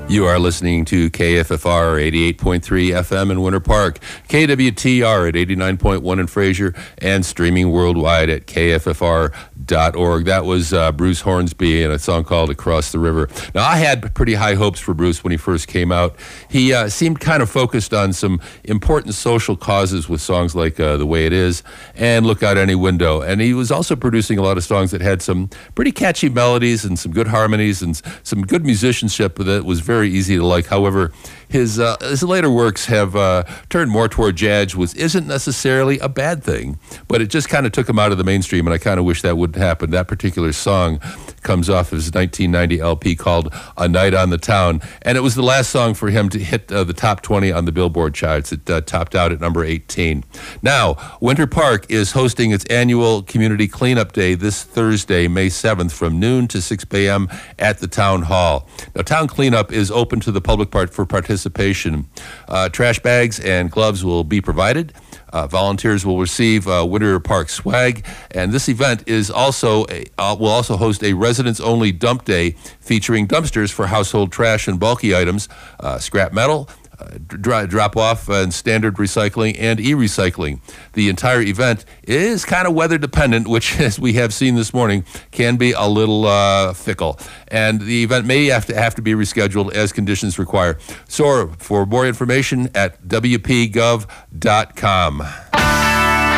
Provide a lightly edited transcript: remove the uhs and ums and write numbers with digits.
You are listening to KFFR 88.3 FM in Winter Park, KWTR at 89.1 in Fraser, and streaming worldwide at KFFR.org. That was Bruce Hornsby and a song called Across the River. Now, I had pretty high hopes for Bruce when he first came out. He seemed kind of focused on some important social causes with songs like The Way It Is and Look Out Any Window. And he was also producing a lot of songs that had some pretty catchy melodies and some good harmonies and some good musicianship that was very easy to like. However, his later works have turned more toward jazz, which isn't necessarily a bad thing, but it just kind of took him out of the mainstream, and I kind of wish that wouldn't happen. That particular song comes off of his 1990 LP called A Night on the Town, and it was the last song for him to hit the top 20 on the Billboard charts. It topped out at number 18. Now, Winter Park is hosting its annual Community Cleanup Day this Thursday, May 7th, from noon to 6 p.m. at the Town Hall. Now, Town Cleanup is open to the public for participation. Trash bags and gloves will be provided. Volunteers will receive Winter Park swag, and this event is also will also host a residents-only dump day featuring dumpsters for household trash and bulky items, scrap metal, drop-off and standard recycling, and e-recycling. The entire event is kind of weather-dependent, which, as we have seen this morning, can be a little fickle. And the event may have to be rescheduled as conditions require. So, for more information at WPGov.com.